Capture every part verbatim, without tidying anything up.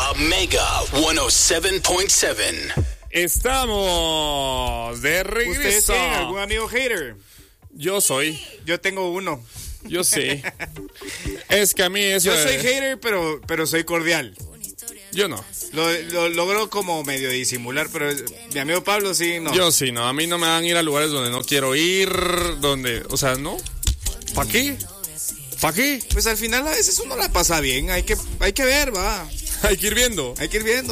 La Mega ciento siete punto siete. Estamos de regreso. ¿Ustedes tienen algún amigo hater? Yo soy. Yo tengo uno. Yo sí. Es que a mí eso... Yo soy hater, pero, pero soy cordial. Yo no. Lo, lo logro como medio disimular, pero mi amigo Pablo sí, no. Yo sí, no. A mí no me van a ir a lugares donde no quiero ir, donde... O sea, ¿no? ¿Para qué? ¿Para qué? Pues al final a veces uno la pasa bien. Hay que, hay que ver, va. Hay que ir viendo. Hay que ir viendo.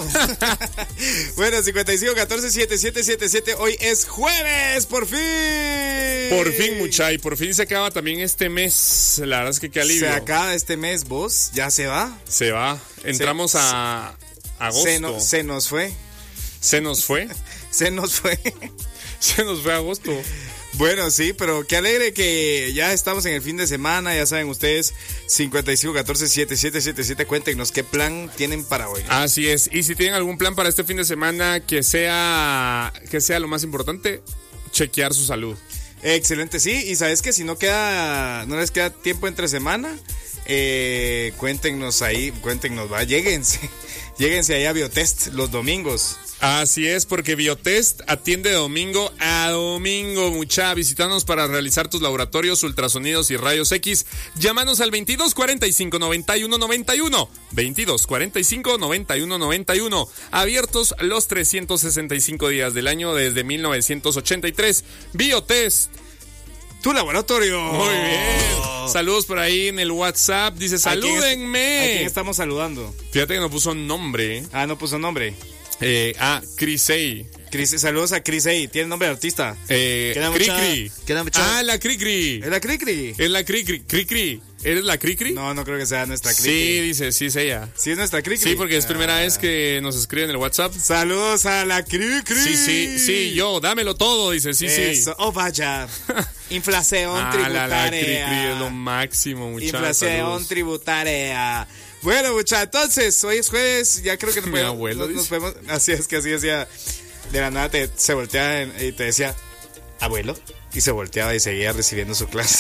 Bueno, cincuenta y cinco, catorce, setenta y siete, setenta y siete. Hoy es jueves, por fin. Por fin, mucha. Y por fin se acaba también este mes. La verdad es que qué alivio. Se acaba este mes, vos. Ya se va. Se va. Entramos se, a agosto. Se, no, se nos fue. Se nos fue. Se nos fue. Se nos fue agosto. Bueno, sí, pero qué alegre que ya estamos en el fin de semana. Ya saben ustedes, cincuenta y cinco, catorce, setenta y siete, setenta y siete. Cuéntenos qué plan tienen para hoy. Así es. Y si tienen algún plan para este fin de semana que sea, que sea lo más importante, chequear su salud. Excelente, sí. Y sabes que si no queda, no les queda tiempo entre semana, eh, cuéntenos ahí, cuéntenos, va, lléguense. Lléguense ahí a Biotest los domingos. Así es, porque Biotest atiende de domingo a domingo, mucha. Visítanos para realizar tus laboratorios, ultrasonidos y rayos X. Llámanos al veintidós cuarenta y cinco, noventa y uno, noventa y uno. veintidós cuarenta y cinco, noventa y uno, noventa y uno. Abiertos los trescientos sesenta y cinco días del año desde mil novecientos ochenta y tres. Biotest. Tu laboratorio. Muy bien. Saludos por ahí en el WhatsApp. Dice, salúdenme. ¿A quién estamos saludando? Fíjate que no puso nombre. Ah, no puso nombre. Eh, ah, Crisey. Chris, saludos a Crisey. ¿Tiene nombre de artista? Eh, Cricri. Mucha... Ah, la Cricri. ¿Es la Cricri? Es la Cricri. Cricri. ¿Eres la Cricri? No, no creo que sea nuestra Cricri. Sí, dice, sí es ella. Sí es nuestra Cricri. Sí, porque es primera ah. vez que nos escribe en el WhatsApp. Saludos a la Cricri. Sí, sí, sí, yo, dámelo todo, dice, sí, Eso. sí. Oh, vaya. Inflación ah, tributaria. La, la Cricri es lo máximo, muchachos. Inflación saludos. tributaria. Bueno, muchachos, entonces, hoy es jueves, ya creo que nos, Mi podemos, abuelo nos, nos podemos... Así es que así decía, de la nada te, se volteaba en, y te decía, abuelo, y se volteaba y seguía recibiendo su clase.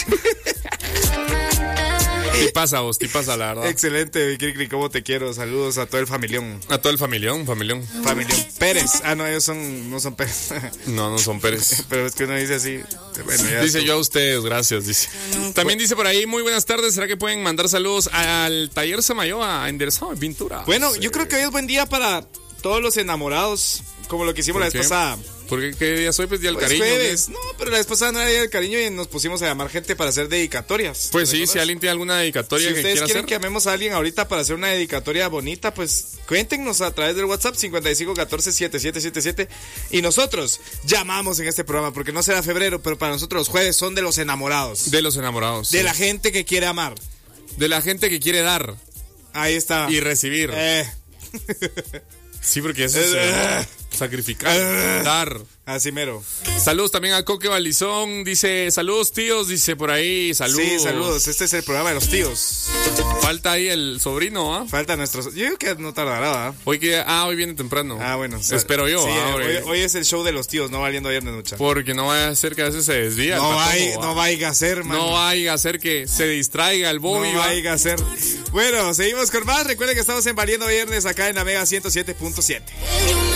Te pasa vos, te pasa la verdad. Excelente, mi Cricri, cómo te quiero. Saludos a todo el familión. A todo el familión, familión. Familión Pérez. Ah, no, ellos son, no son Pérez. No, no son Pérez. Pero es que uno dice así. Bueno, ya dice tú. yo a ustedes, gracias, dice. También dice por ahí, muy buenas tardes. ¿Será que pueden mandar saludos al taller Samayoa a enderezado de pintura? Bueno, sí. Yo creo que hoy es buen día para todos los enamorados, como lo que hicimos la vez pasada. ¿Por qué? ¿Qué día soy? Pues día del pues cariño. Jueves. No, pero la vez pasada no era día del cariño y nos pusimos a llamar gente para hacer dedicatorias. Pues sí, si alguien tiene alguna dedicatoria si que quiera hacer. Si ustedes quieren hacer? que amemos a alguien ahorita para hacer una dedicatoria bonita, pues cuéntenos a través del WhatsApp cincuenta y cinco, catorce, setenta y siete, setenta y siete. Y nosotros llamamos en este programa, porque no será febrero, pero para nosotros los jueves son de los enamorados. De los enamorados. De sí. la gente que quiere amar. De la gente que quiere dar. Ahí está. Y recibir. Eh. Sí, porque eso es eh, sacrificar, eh. dar. Así mero. Saludos también a Coque Balizón. Dice, saludos tíos, dice por ahí, saludos. Sí, saludos. Este es el programa de los tíos. Falta ahí el sobrino, ¿ah? ¿eh? Falta nuestro... Yo creo que no tardará, ¿ah? ¿eh? Hoy que... Ah, hoy viene temprano. Ah, bueno. Espero yo. Sí, ah, hoy, hoy es el show de los tíos, no valiendo viernes, mucha. Porque no vaya a ser que a veces se desvía. No, el vaya, patojo, no vaya a ser, man. No vaya a ser que se distraiga el Bobby. No vaya a ser. Bueno, seguimos con más. Recuerden que estamos en Valiendo Viernes acá en la Mega ciento siete punto siete.